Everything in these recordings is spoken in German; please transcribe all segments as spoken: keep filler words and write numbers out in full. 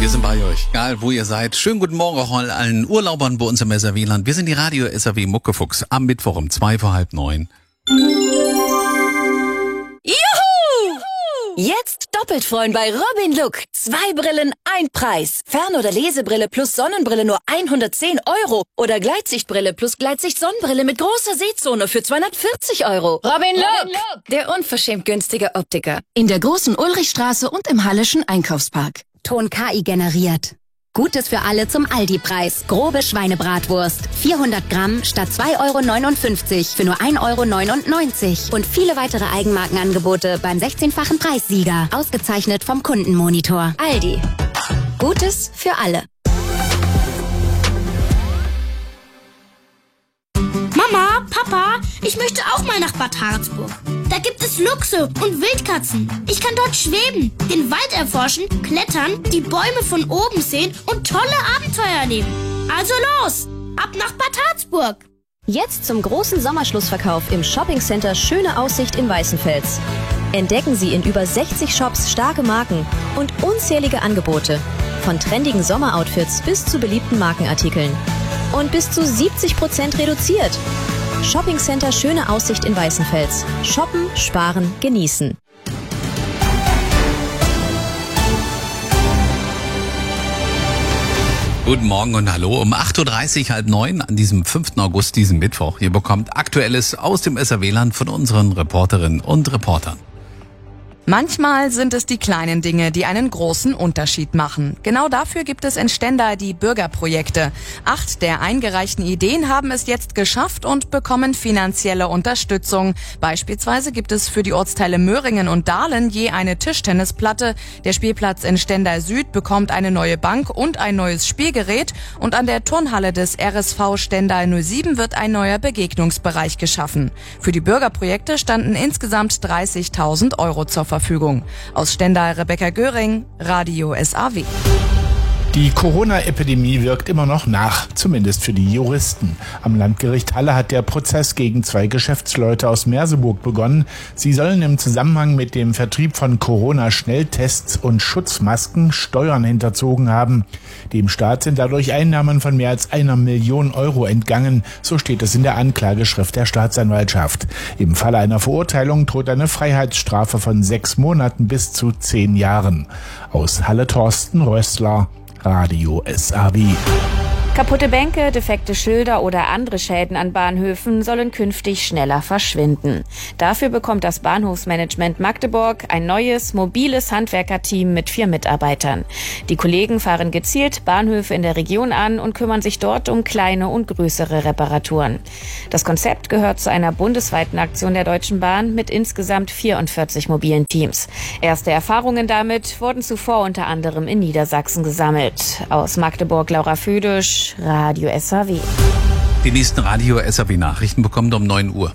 Wir sind bei euch, egal wo ihr seid. Schönen guten Morgen auch allen Urlaubern bei uns im S R W-Land. Wir sind die Radio S R W Muckefuchs am Mittwoch um zwei vor halb neun. Juhu! Jetzt doppelt freuen bei Robin Look. Zwei Brillen, ein Preis. Fern- oder Lesebrille plus Sonnenbrille nur hundertzehn Euro. Oder Gleitsichtbrille plus Gleitsicht-Sonnenbrille mit großer Sehzone für zweihundertvierzig Euro. Robin Look, Robin Look, der unverschämt günstige Optiker. In der großen Ulrichstraße und im Hallischen Einkaufspark. Ton K I generiert. Gutes für alle zum Aldi-Preis. Grobe Schweinebratwurst. vierhundert Gramm statt zwei Euro neunundfünfzig für nur ein Euro neunundneunzig. Und viele weitere Eigenmarkenangebote beim sechzehnfachen Preissieger. Ausgezeichnet vom Kundenmonitor. Aldi. Gutes für alle. Mama, Papa, ich möchte auch mal nach Bad Harzburg. Da gibt es Luchse und Wildkatzen. Ich kann dort schweben, den Wald erforschen, klettern, die Bäume von oben sehen und tolle Abenteuer erleben. Also los, ab nach Bad Harzburg. Jetzt zum großen Sommerschlussverkauf im Shoppingcenter Schöne Aussicht in Weißenfels. Entdecken Sie in über sechzig Shops starke Marken und unzählige Angebote. Von trendigen Sommeroutfits bis zu beliebten Markenartikeln. Und bis zu siebzig Prozent reduziert. Shoppingcenter Schöne Aussicht in Weißenfels. Shoppen, sparen, genießen. Guten Morgen und hallo um acht Uhr dreißig, halb neun an diesem fünften August, diesem Mittwoch. Ihr bekommt Aktuelles aus dem S R W-Land von unseren Reporterinnen und Reportern. Manchmal sind es die kleinen Dinge, die einen großen Unterschied machen. Genau dafür gibt es in Stendal die Bürgerprojekte. Acht der eingereichten Ideen haben es jetzt geschafft und bekommen finanzielle Unterstützung. Beispielsweise gibt es für die Ortsteile Möhringen und Dahlen je eine Tischtennisplatte. Der Spielplatz in Stendal Süd bekommt eine neue Bank und ein neues Spielgerät. Und an der Turnhalle des R S V Stendal null sieben wird ein neuer Begegnungsbereich geschaffen. Für die Bürgerprojekte standen insgesamt dreißigtausend Euro zur Verfügung. Verfügung. Aus Stendal Rebecca Göring, Radio S A W. Die Corona-Epidemie wirkt immer noch nach, zumindest für die Juristen. Am Landgericht Halle hat der Prozess gegen zwei Geschäftsleute aus Merseburg begonnen. Sie sollen im Zusammenhang mit dem Vertrieb von Corona-Schnelltests und Schutzmasken Steuern hinterzogen haben. Dem Staat sind dadurch Einnahmen von mehr als einer Million Euro entgangen, so steht es in der Anklageschrift der Staatsanwaltschaft. Im Falle einer Verurteilung droht eine Freiheitsstrafe von sechs Monaten bis zu zehn Jahren. Aus Halle Thorsten Rössler, Radio S A W. Kaputte Bänke, defekte Schilder oder andere Schäden an Bahnhöfen sollen künftig schneller verschwinden. Dafür bekommt das Bahnhofsmanagement Magdeburg ein neues, mobiles Handwerkerteam mit vier Mitarbeitern. Die Kollegen fahren gezielt Bahnhöfe in der Region an und kümmern sich dort um kleine und größere Reparaturen. Das Konzept gehört zu einer bundesweiten Aktion der Deutschen Bahn mit insgesamt vierundvierzig mobilen Teams. Erste Erfahrungen damit wurden zuvor unter anderem in Niedersachsen gesammelt. Aus Magdeburg Laura Füdisch, Radio S A W. Die nächsten Radio S A W Nachrichten bekommt um neun Uhr.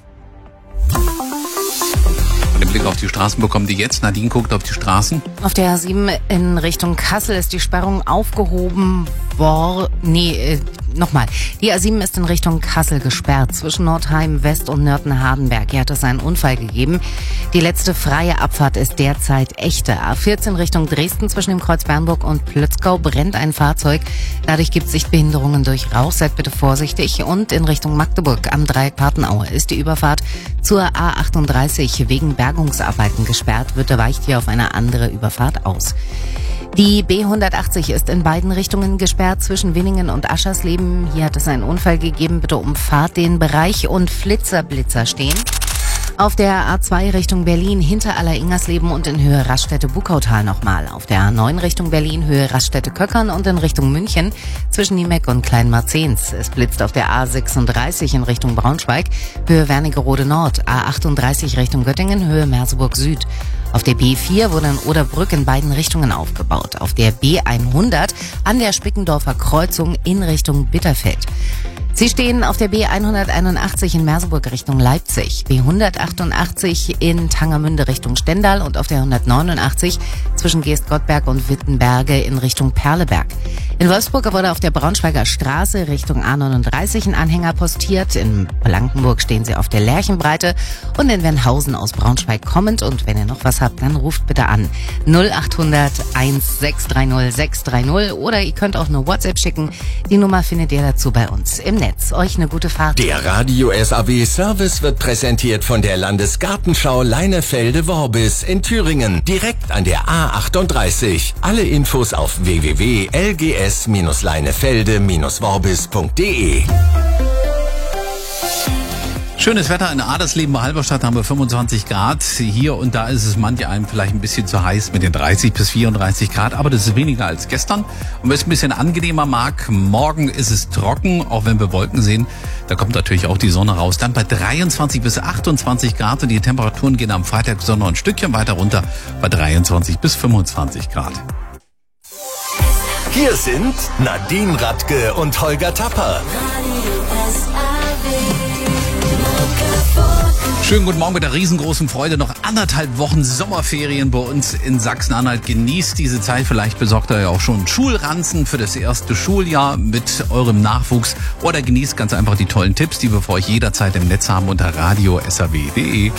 Und den Blick auf die Straßen bekommen die jetzt. Nadine guckt auf die Straßen. Auf der A sieben in Richtung Kassel ist die Sperrung aufgehoben worden. Nee, äh, nochmal. Die A sieben ist in Richtung Kassel gesperrt. Zwischen Nordheim West und Nörten-Hardenberg. Hier hat es einen Unfall gegeben. Die letzte freie Abfahrt ist derzeit echte. A vierzehn Richtung Dresden zwischen dem Kreuz Bernburg und Plötzgau brennt ein Fahrzeug. Dadurch gibt es Sichtbehinderungen durch Rauch. Seid bitte vorsichtig. Und in Richtung Magdeburg am Dreieck Patenaue ist die Überfahrt zur A achtunddreißig wegen Bergungsarbeiten gesperrt. Bitte weicht hier auf eine andere Überfahrt aus. Die B hundertachtzig ist in beiden Richtungen gesperrt zwischen Winningen und Aschersleben. Hier hat es einen Unfall gegeben. Bitte umfahrt den Bereich und Flitzer-Blitzer stehen. Auf der A zwei Richtung Berlin hinter Aller-Ingersleben und in Höhe Raststätte-Bukautal nochmal. Auf der A neun Richtung Berlin Höhe Raststätte-Köckern und in Richtung München zwischen Niemeck und Kleinmarzens. Es blitzt auf der A sechsunddreißig in Richtung Braunschweig Höhe Wernigerode Nord. A achtunddreißig Richtung Göttingen Höhe Merseburg Süd. Auf der B vier wurde in Oderbrück in beiden Richtungen aufgebaut. Auf der B hundert an der Spickendorfer Kreuzung in Richtung Bitterfeld. Sie stehen auf der B hunderteinundachtzig in Merseburg Richtung Leipzig, B hundertachtundachtzig in Tangermünde Richtung Stendal und auf der hundertneunundachtzig zwischen Geestgottberg und Wittenberge in Richtung Perleberg. In Wolfsburg wurde auf der Braunschweiger Straße Richtung A neununddreißig ein Anhänger postiert. In Blankenburg stehen Sie auf der Lerchenbreite und in Wernhausen aus Braunschweig kommend. Und wenn ihr noch was habt, dann ruft bitte an null achthundert sechs drei null sechs drei null oder ihr könnt auch eine WhatsApp schicken. Die Nummer findet ihr dazu bei uns im Netz. Euch eine gute Fahrt. Der Radio S A W Service wird präsentiert von der Landesgartenschau Leinefelde-Worbis in Thüringen, direkt an der A achtunddreißig. Alle Infos auf w w w punkt l g s Bindestrich leinefelde Bindestrich worbis punkt d e. Schönes Wetter in Adelsleben bei Halberstadt haben wir fünfundzwanzig Grad. Hier und da ist es manche einem vielleicht ein bisschen zu heiß mit den dreißig bis vierunddreißig Grad, aber das ist weniger als gestern. Und wer es ein bisschen angenehmer mag, morgen ist es trocken, auch wenn wir Wolken sehen. Da kommt natürlich auch die Sonne raus. Dann bei dreiundzwanzig bis achtundzwanzig Grad und die Temperaturen gehen am Freitag so noch ein Stückchen weiter runter bei dreiundzwanzig bis fünfundzwanzig Grad. Hier sind Nadine Radke und Holger Tapper. Schönen guten Morgen mit der riesengroßen Freude. Noch anderthalb Wochen Sommerferien bei uns in Sachsen-Anhalt. Genießt diese Zeit. Vielleicht besorgt ihr ja auch schon Schulranzen für das erste Schuljahr mit eurem Nachwuchs. Oder genießt ganz einfach die tollen Tipps, die wir für euch jederzeit im Netz haben unter radio s a w punkt d e.